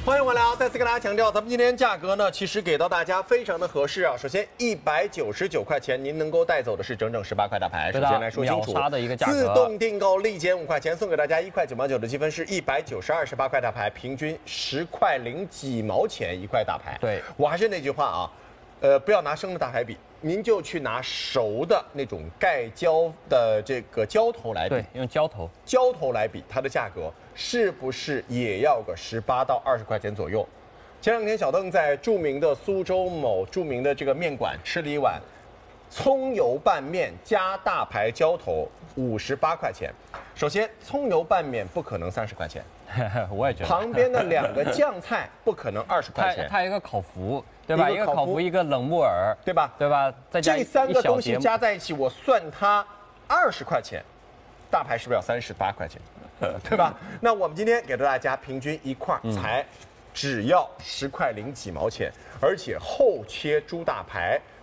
欢迎回来啊！再次跟大家强调，咱们今天价格呢，其实给到大家非常的合适啊。首先199块钱，您能够带走的是整整18块大牌。首先来说清楚， 秒杀的一个价格， 自动订购立减5块钱，送给大家1块9毛9的积分是192.18块大牌，平均10块0几毛钱一块大牌。 对， 我还是那句话啊，不要拿生的大牌比，您就去拿熟的那种盖胶的这个胶头来比。 对，用胶头来比，它的价格是不是也要个18到20块钱左右？前2天小邓在著名的苏州某著名的这个面馆吃了一碗葱油拌面加大牌浇头，58块钱。首先，葱油拌面不可能30块钱， 我也觉得。 旁边的2个酱菜不可能20块钱。 它一个烤麸，对吧？一个烤麸，一个冷木耳， 对吧？ 对吧？再加这3个东西加在一起，我算它20块钱，大牌是不是要38块钱？对吧？那我们今天给到大家平均一块才只要10块0几毛钱，而且厚切猪大排